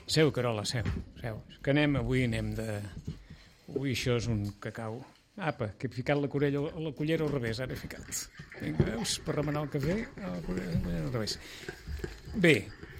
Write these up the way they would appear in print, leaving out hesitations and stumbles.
Seu, Carola, seu. Que anem de... Avui això és un cacau. Apa, que he ficat la cullera al revés, ara he ficat. Vinga, veus, per remenar el cafè, la cullera al revés. Bé,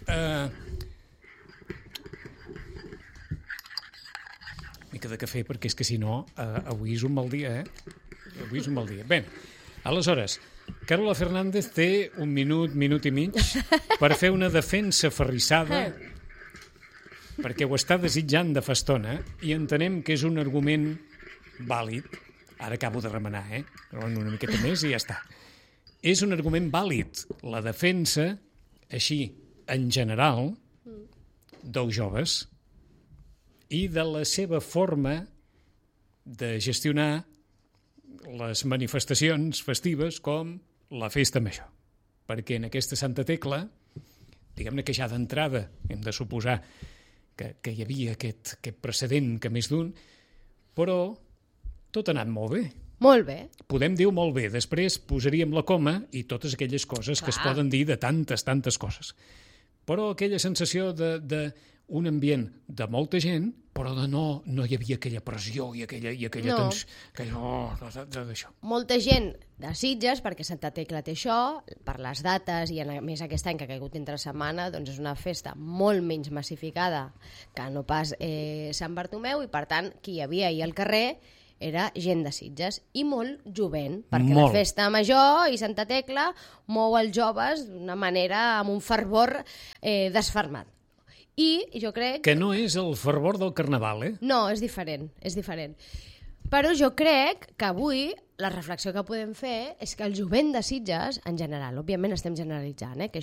mica de cafè, perquè és que si no, avui és un mal dia, Avui és un mal dia. Bé, aleshores, Carola Fernández té un minut i mig per fer una defensa aferrissada perquè ho està desitjant de fa estona i entenem que és un argument vàlid. Ara acabo de remenar, una miqueta més i ja està. És un argument vàlid, la defensa, així, en general, dels joves i de la seva forma de gestionar les manifestacions festives com la festa major. Perquè en aquesta Santa Tecla, diguem-ne que ja d'entrada hem de suposar que hi havia aquest precedent que més d'un, però tot ha anat molt bé. Molt bé. Podem dir molt bé. Després posaríem la coma i totes aquelles coses que es poden dir de tantes coses. Però aquella sensació d'un ambient de molta gent, però no hi havia aquella pressió i aquella d'això. Molta gent de Sitges, perquè Santa Tecla té això, per les dates, i a més aquest any que ha caigut entre setmana, doncs és una festa molt menys massificada que no pas Sant Bartomeu, i per tant, qui hi havia ahir al carrer era gent de Sitges, i molt jovent, perquè la festa major i Santa Tecla mou els joves d'una manera, amb un fervor desfermat. I jo crec... Que no és el fervor del carnaval, No, és diferent. Però jo crec que avui la reflexió que podem fer és que el jovent de Sitges, en general, òbviament estem generalitzant, que